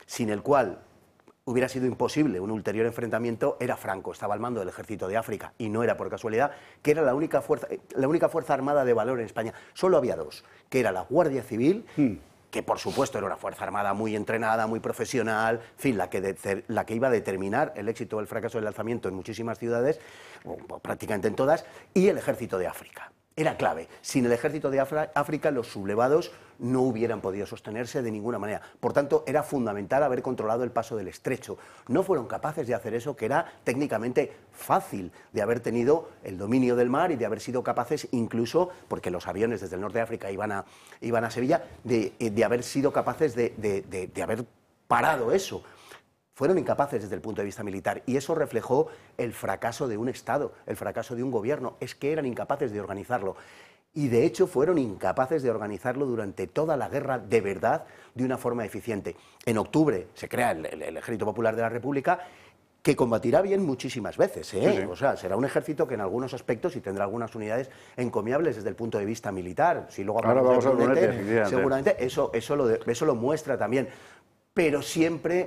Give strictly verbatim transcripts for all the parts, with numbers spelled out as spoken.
sin el cual hubiera sido imposible un ulterior enfrentamiento, era Franco, estaba al mando del ejército de África, y no era por casualidad, que era la única fuerza, la única fuerza armada de valor en España. Solo había dos, que era la Guardia Civil, hmm. que por supuesto era una fuerza armada muy entrenada, muy profesional, en fin, la que, de, la que iba a determinar el éxito o el fracaso del alzamiento en muchísimas ciudades, o, o prácticamente en todas, y el ejército de África. Era clave. Sin el ejército de África, los sublevados no hubieran podido sostenerse de ninguna manera. Por tanto, era fundamental haber controlado el paso del estrecho. No fueron capaces de hacer eso, que era técnicamente fácil, de haber tenido el dominio del mar y de haber sido capaces, incluso, porque los aviones desde el norte de África iban a, iban a Sevilla, de, de haber sido capaces de, de, de, de haber parado eso. Fueron incapaces desde el punto de vista militar, y eso reflejó el fracaso de un Estado, el fracaso de un gobierno, es que eran incapaces de organizarlo. Y de hecho fueron incapaces de organizarlo durante toda la guerra de verdad, de una forma eficiente. En octubre se crea el, el, el Ejército Popular de la República, que combatirá bien muchísimas veces, ¿eh? Sí, sí. O sea, será un ejército que en algunos aspectos y tendrá algunas unidades encomiables desde el punto de vista militar. Si luego Ahora vamos a Brunete, seguramente eso, eso, lo de, eso lo muestra también. Pero siempre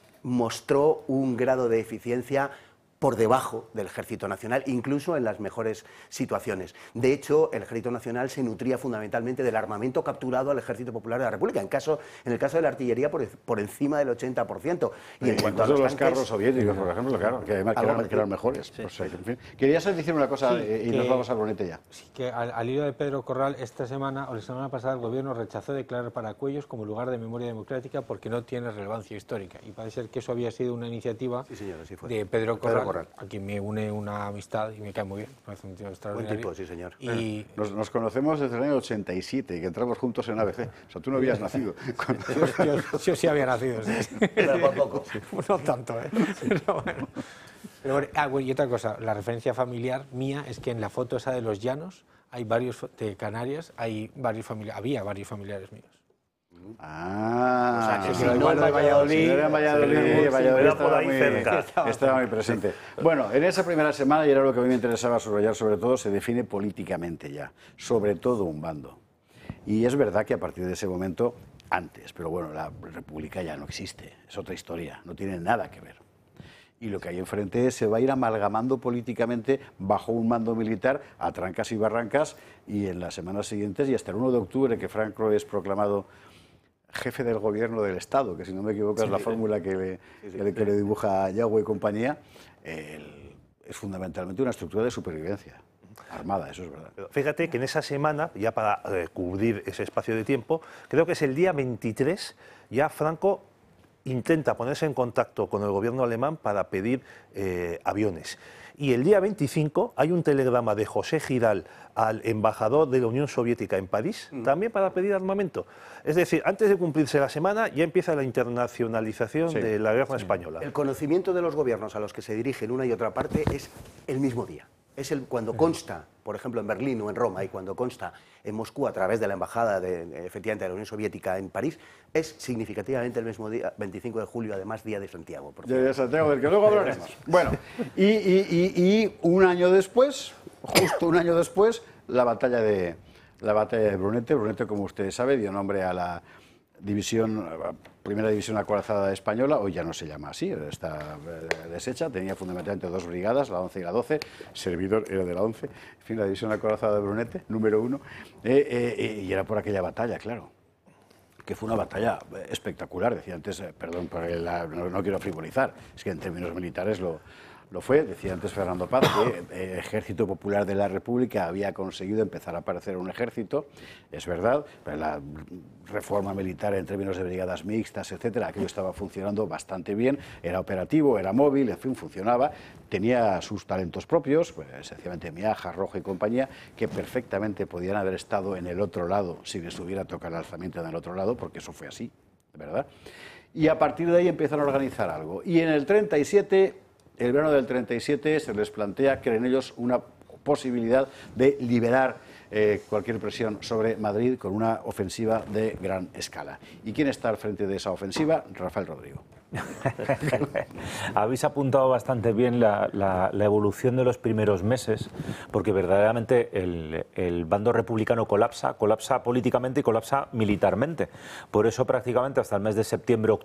mostró un grado de eficiencia por debajo del Ejército Nacional, incluso en las mejores situaciones. De hecho, el Ejército Nacional se nutría fundamentalmente del armamento capturado al Ejército Popular de la República, en, caso, en el caso de la artillería por, por encima del ochenta por ciento. Y en sí, cuanto a los, los tanques, carros soviéticos, por ejemplo, claro, que, además, que, eran, que eran mejores. Sí. Pues, en fin. Querías decir una cosa, sí, y que, nos vamos a Brunete ya. Sí, que al, al hilo de Pedro Corral, esta semana o la semana pasada el Gobierno rechazó declarar Paracuellos como lugar de memoria democrática porque no tiene relevancia histórica. Y parece ser que eso había sido una iniciativa sí, señor, sí fue. de Pedro Corral, Pedro Corral, a quien me une una amistad y me cae muy bien, me parece un tío extraordinario. Buen tipo, sí, señor. Y nos, nos conocemos desde el año ochenta y siete, que entramos juntos en A B C. O sea, tú no habías nacido. yo, yo, yo sí había nacido, sí. Pero poco. No tanto, ¿eh? Pero bueno. Pero bueno, ah, bueno, y otra cosa, la referencia familiar mía es que en la foto esa de los llanos, hay varios, de Canarias, hay varios familiares, había varios familiares míos. Ah, o sea, que si no, no en Valladolid, si no era en Valladolid, sí, Valladolid era estaba, por ahí muy, cerca. estaba muy presente. Bueno, en esa primera semana, y era lo que a mí me interesaba subrayar sobre todo, se define políticamente ya, sobre todo un bando. Y es verdad que a partir de ese momento, antes, pero bueno, la República ya no existe, es otra historia, no tiene nada que ver. Y lo que hay enfrente se va a ir amalgamando políticamente bajo un mando militar a trancas y barrancas, y en las semanas siguientes y hasta el uno de octubre, que Franco es proclamado jefe del gobierno del Estado, que si no me equivoco sí, es la sí, fórmula que le, sí, sí, que, sí. que le dibuja Yagüe y compañía, el, es fundamentalmente una estructura de supervivencia armada, eso es verdad. Fíjate que en esa semana, ya para eh, cubrir ese espacio de tiempo, creo que es el día veintitrés, ya Franco intenta ponerse en contacto con el gobierno alemán para pedir eh, aviones. Y el día veinticinco hay un telegrama de José Giral al embajador de la Unión Soviética en París, mm. también para pedir armamento. Es decir, antes de cumplirse la semana ya empieza la internacionalización sí. de la guerra sí. española. El conocimiento de los gobiernos a los que se dirigen una y otra parte es el mismo día. Es el, cuando consta, por ejemplo, en Berlín o en Roma, y cuando consta en Moscú a través de la embajada de, efectivamente, de la Unión Soviética en París, es significativamente el mismo día, veinticinco de julio, además, Día de Santiago. Por Día de Santiago, del que luego hablaremos. Bueno, y, y, y, y un año después, justo un año después, la batalla de, la batalla de Brunete. Brunete, como ustedes saben, dio nombre a la división, primera división acorazada española, hoy ya no se llama así, está deshecha, tenía fundamentalmente dos brigadas, la once y la doce, servidor era de la once, en fin, la división acorazada de Brunete, número uno, eh, eh, y era por aquella batalla, claro, que fue una batalla espectacular, decía antes, eh, perdón, por el, no, no quiero frivolizar, es que en términos militares lo... Lo fue, decía antes Fernando Paz, que el Ejército Popular de la República había conseguido empezar a parecer un ejército, es verdad, pero la reforma militar en términos de brigadas mixtas, etcétera, aquello estaba funcionando bastante bien, era operativo, era móvil, en fin, funcionaba, tenía sus talentos propios, pues, sencillamente Miaja, Rojo y compañía, que perfectamente podían haber estado en el otro lado si les hubiera tocado el alzamiento en el otro lado, porque eso fue así, ¿verdad? Y a partir de ahí empiezan a organizar algo. Y en el treinta y siete... El verano del treinta y siete se les plantea, creen ellos, una posibilidad de liberar eh, cualquier presión sobre Madrid con una ofensiva de gran escala. ¿Y quién está al frente de esa ofensiva? Rafael Rodrigo. Habéis apuntado bastante bien la, la, la evolución de los primeros meses, porque verdaderamente el, el bando republicano colapsa, colapsa políticamente y colapsa militarmente. Por eso prácticamente hasta el mes de septiembre, octubre,